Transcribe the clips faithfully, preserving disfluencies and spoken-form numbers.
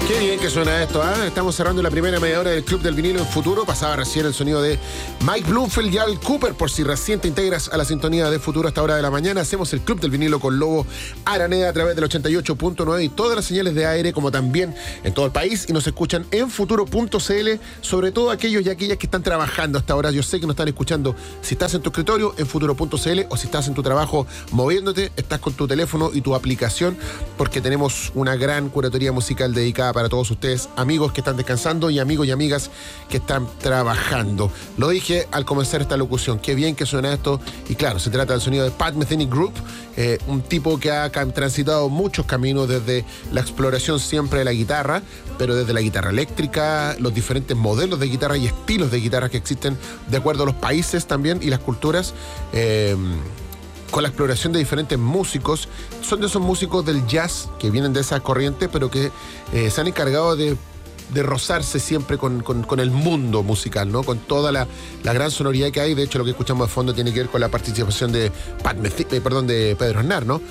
Qué bien que suena esto, ¿eh? Estamos cerrando la primera media hora del Club del Vinilo en Futuro. Pasaba recién el sonido de Mike Bloomfield y Al Cooper. Por si recién te integras a la sintonía de Futuro a esta hora de la mañana, hacemos el Club del Vinilo con Lobo Araneda a través del ochenta y ocho punto nueve y todas las señales de aire, como también en todo el país. Y nos escuchan en futuro punto c l, sobre todo aquellos y aquellas que están trabajando hasta ahora. Yo sé que nos están escuchando si estás en tu escritorio, en futuro punto c l, o si estás en tu trabajo moviéndote, estás con tu teléfono y tu aplicación, porque tenemos una gran curatoría musical dedicada para todos ustedes, amigos que están descansando y amigos y amigas que están trabajando. Lo dije al comenzar esta locución, qué bien que suena esto. Y claro, se trata del sonido de Pat Metheny Group, eh, un tipo que ha transitado muchos caminos, desde la exploración siempre de la guitarra, pero desde la guitarra eléctrica, los diferentes modelos de guitarra y estilos de guitarra que existen de acuerdo a los países también y las culturas, eh, con la exploración de diferentes músicos. Son de esos músicos del jazz que vienen de esa corriente, pero que eh, se han encargado de, de rozarse siempre con, con, con el mundo musical, ¿no? Con toda la, la gran sonoridad que hay. De hecho, lo que escuchamos de fondo tiene que ver con la participación de, Pat Metheny, eh, perdón, de Pedro Aznar, ¿no?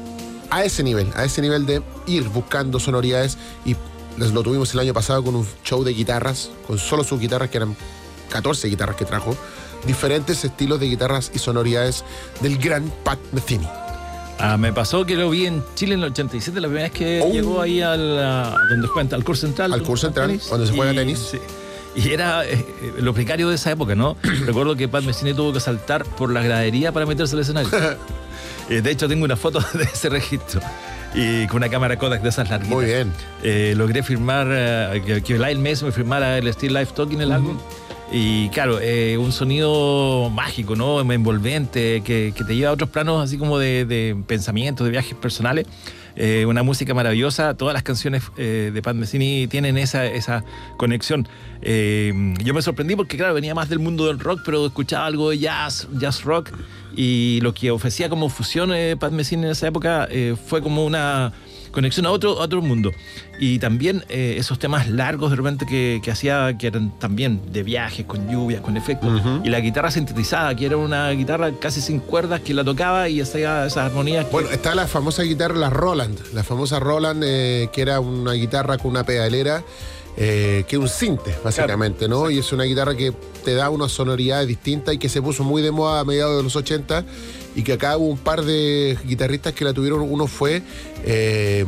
A ese nivel, a ese nivel de ir buscando sonoridades, y lo tuvimos el año pasado con un show de guitarras, con solo sus guitarras, que eran catorce guitarras que trajo, diferentes estilos de guitarras y sonoridades del gran Pat Metheny. Ah, me pasó que lo vi en Chile en el ochenta y siete, la primera vez que oh. llegó ahí al, a, donde juegan, al Curso Central. Al Curso Central, tenis, donde se juega y, tenis. Sí. Y era eh, lo precario de esa época, ¿no? Recuerdo que Pat Metheny tuvo que saltar por la gradería para meterse al escenario. eh, de hecho, tengo una foto de ese registro. Y con una cámara Kodak de esas larguitas. Muy bien. Eh, logré firmar, eh, que, que Lyle Mason me firmara el Still Life Talking, el uh-huh. álbum. Y claro, eh, un sonido mágico, ¿no? Envolvente, que, que te lleva a otros planos así como de, de pensamientos, de viajes personales. Eh, una música maravillosa. Todas las canciones eh, de Pat Metheny tienen esa, esa conexión. Eh, yo me sorprendí porque, claro, venía más del mundo del rock, pero escuchaba algo de jazz, jazz rock. Y lo que ofrecía como fusión eh, Pat Metheny en esa época eh, fue como una conexión a otro, a otro mundo. Y también eh, esos temas largos de repente que, que hacía, que eran también de viajes, con lluvias, con efectos. Uh-huh. Y la guitarra sintetizada, que era una guitarra casi sin cuerdas, que la tocaba y hacía esas armonías. Que... Bueno, está la famosa guitarra, la Roland. La famosa Roland, eh, que era una guitarra con una pedalera, eh, que es un sinte, básicamente, claro, ¿no? Exacto. Y es una guitarra que te da unas sonoridades distintas y que se puso muy de moda a mediados de los ochenta, y que acá hubo un par de guitarristas que la tuvieron. Uno fue... Eh,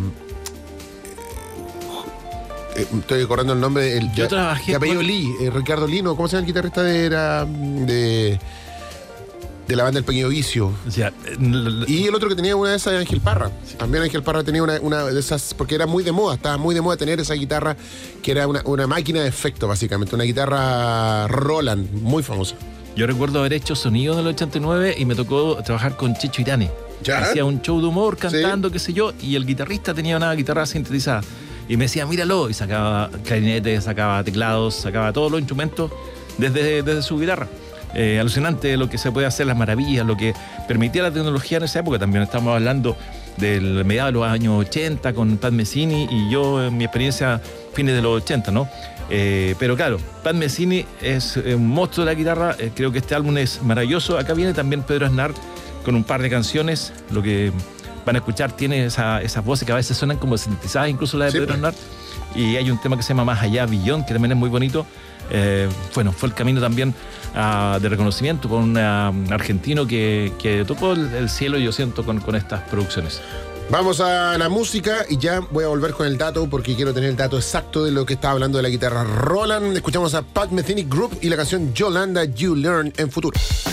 eh, estoy recordando el nombre. El, Yo trabajé... De apellido con... Lee, eh, Ricardo Lino. ¿Cómo se llama el guitarrista de, era, de, de la banda El Pequeño Vicio? O sea, y el otro que tenía una de esas, Ángel Parra. Sí. También Ángel Parra tenía una, una de esas, porque era muy de moda, estaba muy de moda tener esa guitarra, que era una, una máquina de efecto, básicamente. Una guitarra Roland, muy famosa. Yo recuerdo haber hecho sonido en el ochenta y nueve y me tocó trabajar con Chicho Irane. ¿Ya? Hacía un show de humor cantando, sí, qué sé yo, y el guitarrista tenía una guitarra sintetizada. Y me decía, míralo, y sacaba clarinetes, sacaba teclados, sacaba todos los instrumentos desde, desde su guitarra. Eh, alucinante lo que se puede hacer, las maravillas, lo que permitía la tecnología en esa época. También estamos hablando del mediados de los años ochenta con Pat Metheny, y yo en mi experiencia fines de los ochenta, ¿no? Eh, pero claro, Pat Metheny es un monstruo de la guitarra. Eh, creo que este álbum es maravilloso. Acá viene también Pedro Aznar con un par de canciones. Lo que van a escuchar tiene esa, esas voces que a veces suenan como sintetizadas, incluso la de sí, Pedro Aznar. Y hay un tema que se llama Más Allá, Beyond, que también es muy bonito. Eh, bueno, fue el camino también uh, de reconocimiento con un uh, argentino que, que tocó el, el cielo, yo siento, con, con estas producciones. Vamos a la música y ya voy a volver con el dato, porque quiero tener el dato exacto de lo que estaba hablando de la guitarra Roland. Escuchamos a Pat Metheny Group y la canción Yolanda You Learn en Futuro.